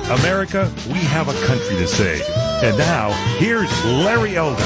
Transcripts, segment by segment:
America, we have a country to save. And now, here's Larry Elder.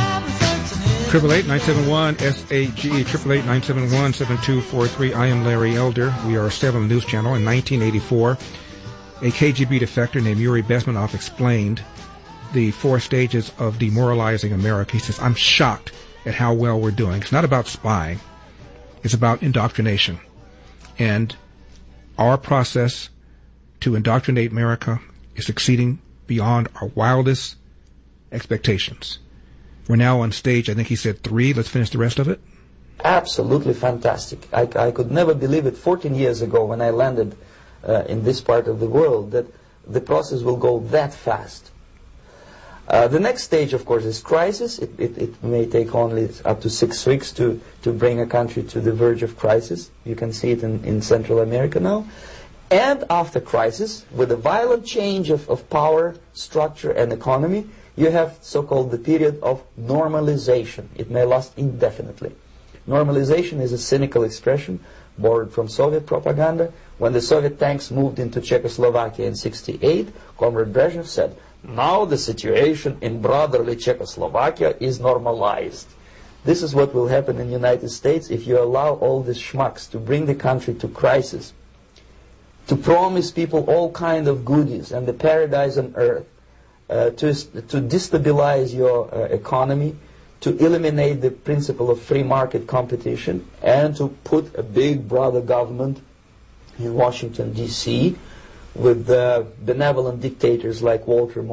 888-971-SAGE, 888-971-7243. I am Larry Elder. We are a Salem News Channel. In 1984, a KGB defector named Yuri Bezmenov explained the 4 stages of demoralizing America. He says, I'm shocked at how well we're doing. It's not about spying. It's about indoctrination. And our process to indoctrinate America is succeeding beyond our wildest expectations. We're now on stage, I think he said 3. Let's finish the rest of it. Absolutely fantastic. I could never believe it 14 years ago when I landed in this part of the world that the process will go that fast. The next stage, of course, is crisis. It may take only up to 6 weeks to bring a country to the verge of crisis. You can see it in Central America now. And after crisis, with a violent change of power, structure, and economy, you have so-called the period of normalization. It may last indefinitely. Normalization is a cynical expression borrowed from Soviet propaganda. When the Soviet tanks moved into Czechoslovakia in '68, Comrade Brezhnev said, now the situation in brotherly Czechoslovakia is normalized. This is what will happen in the United States if you allow all these schmucks to bring the country to crisis, to promise people all kind of goodies and the paradise on earth, to destabilize your economy, to eliminate the principle of free market competition, and to put a big brother government in Washington, D.C., with benevolent dictators like Walter